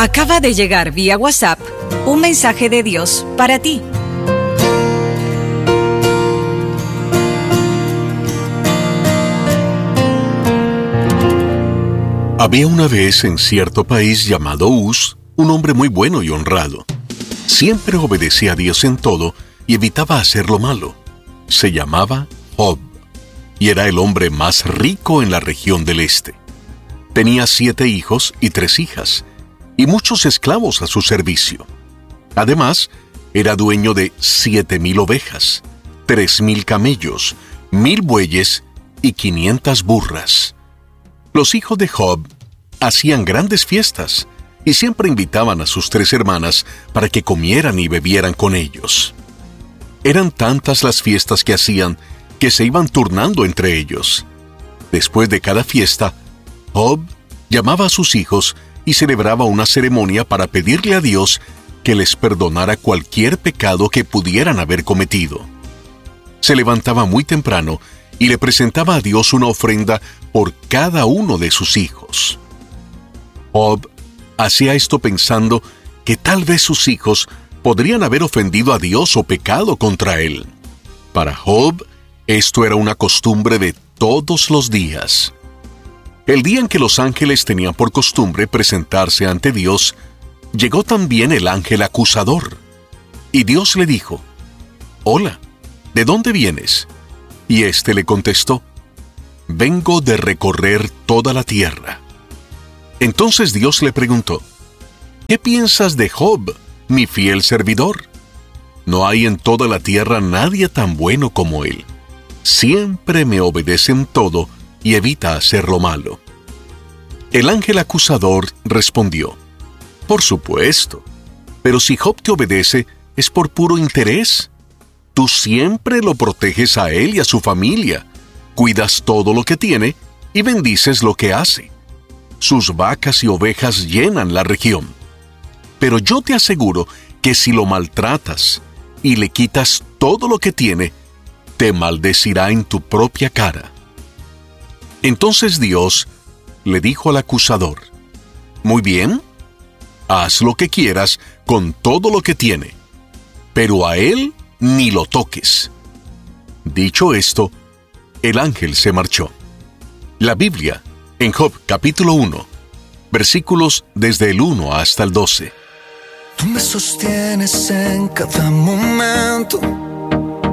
Acaba de llegar vía WhatsApp un mensaje de Dios para ti. Había una vez en cierto país llamado Uz, un hombre muy bueno y honrado. Siempre obedecía a Dios en todo y evitaba hacer lo malo. Se llamaba Job y era el hombre más rico en la región del este. Tenía 7 hijos y 3 hijas y muchos esclavos a su servicio. Además, era dueño de 7,000 ovejas, 3,000 camellos, 1,000 bueyes y 500 burras. Los hijos de Job hacían grandes fiestas y siempre invitaban a sus 3 hermanas para que comieran y bebieran con ellos. Eran tantas las fiestas que hacían que se iban turnando entre ellos. Después de cada fiesta, Job llamaba a sus hijos y celebraba una ceremonia para pedirle a Dios que les perdonara cualquier pecado que pudieran haber cometido. Se levantaba muy temprano y le presentaba a Dios una ofrenda por cada uno de sus hijos. Job hacía esto pensando que tal vez sus hijos podrían haber ofendido a Dios o pecado contra él. Para Job, esto era una costumbre de todos los días. El día en que los ángeles tenían por costumbre presentarse ante Dios, llegó también el ángel acusador. Y Dios le dijo: «Hola, ¿de dónde vienes?» Y éste le contestó: «Vengo de recorrer toda la tierra». Entonces Dios le preguntó: «¿Qué piensas de Job, mi fiel servidor? No hay en toda la tierra nadie tan bueno como él. Siempre me obedece en todo y evita hacer lo malo». El ángel acusador respondió: «Por supuesto, pero si Job te obedece es por puro interés. Tú siempre lo proteges a él y a su familia, cuidas todo lo que tiene y bendices lo que hace. Sus vacas y ovejas llenan la región. Pero yo te aseguro que si lo maltratas y le quitas todo lo que tiene, te maldecirá en tu propia cara». Entonces Dios le dijo al acusador: «Muy bien, haz lo que quieras con todo lo que tiene, pero a él ni lo toques». Dicho esto, el ángel se marchó. La Biblia, en Job capítulo 1, versículos desde el 1 hasta el 12. Tú me sostienes en cada momento,